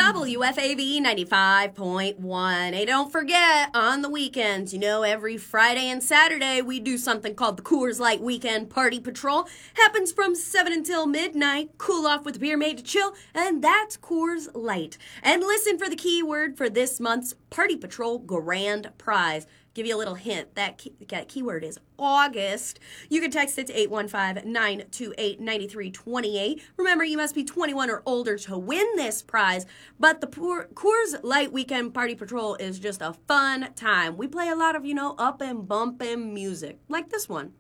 WFAV 95.1. Hey, don't forget, on the weekends, every Friday and Saturday, we do something called the Coors Light Weekend Party Patrol. Happens from 7 until midnight. Cool off with a beer made to chill, and that's Coors Light. And listen for the keyword for this month's Party Patrol Grand Prize. Give you a little hint. That keyword is August. You can text it to 815-928-9328. Remember, you must be 21 or older to win this prize. But the Coors Light Weekend Party Patrol is just a fun time. We play a lot of, up and bumpin' music, like this one.